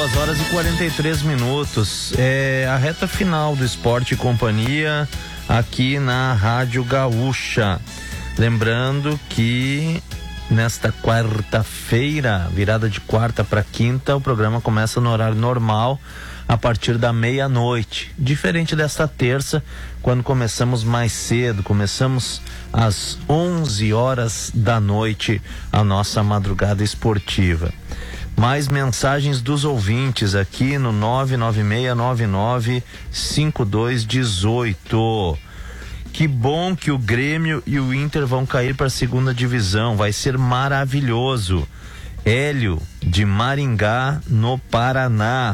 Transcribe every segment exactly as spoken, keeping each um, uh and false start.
duas horas e quarenta e três minutos. É a reta final do Esporte e Companhia aqui na Rádio Gaúcha. Lembrando que nesta quarta-feira, virada de quarta para quinta, o programa começa no horário normal a partir da meia-noite. Diferente desta terça, quando começamos mais cedo, começamos às onze horas da noite a nossa madrugada esportiva. Mais mensagens dos ouvintes aqui no nove nove seis nove nove cinco dois um oito. Que bom que o Grêmio e o Inter vão cair para a segunda divisão, vai ser maravilhoso. Hélio, de Maringá, no Paraná.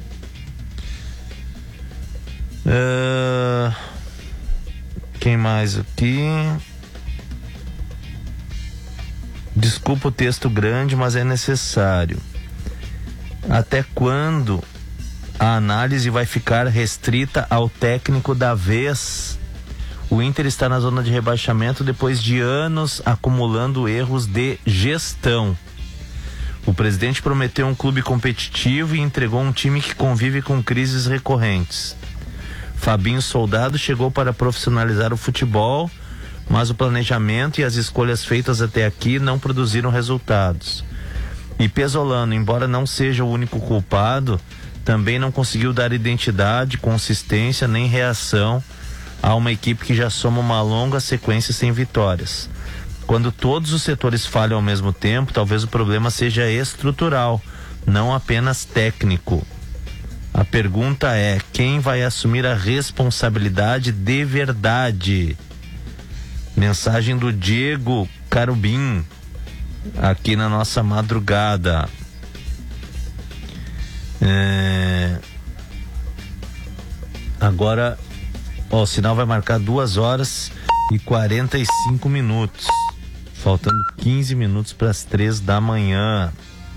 Uh, quem mais aqui? Desculpa o texto grande, mas é necessário. Até quando a análise vai ficar restrita ao técnico da vez? O Inter está na zona de rebaixamento depois de anos acumulando erros de gestão. O presidente prometeu um clube competitivo e entregou um time que convive com crises recorrentes. Fabinho Soldado chegou para profissionalizar o futebol, mas o planejamento e as escolhas feitas até aqui não produziram resultados. E Pesolano, embora não seja o único culpado, também não conseguiu dar identidade, consistência nem reação a uma equipe que já soma uma longa sequência sem vitórias. Quando todos os setores falham ao mesmo tempo, talvez o problema seja estrutural, não apenas técnico. A pergunta é: quem vai assumir a responsabilidade de verdade? Mensagem do Diego Carubim aqui na nossa madrugada. É... Agora, ó, o sinal vai marcar duas horas e quarenta e cinco minutos, faltando quinze minutos para as três da manhã.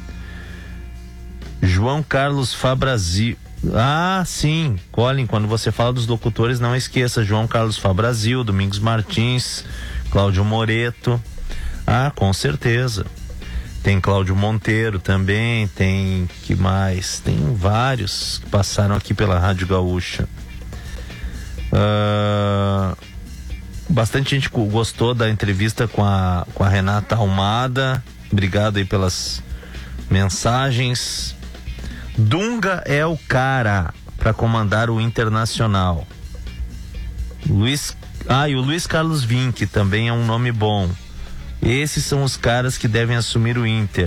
João Carlos Fabrazio. Ah, sim, Colin, quando você fala dos locutores, não esqueça João Carlos Fabrazio, Domingos Martins, Cláudio Moreto. Ah, com certeza. Tem Cláudio Monteiro também, tem, que mais? Tem vários que passaram aqui pela Rádio Gaúcha. Uh, bastante gente gostou da entrevista com a, com a Renata Almada. Obrigado aí pelas mensagens. Dunga é o cara para comandar o Internacional. Luiz, ah, e o Luiz Carlos Vinck também é um nome bom. Esses são os caras que devem assumir o Inter.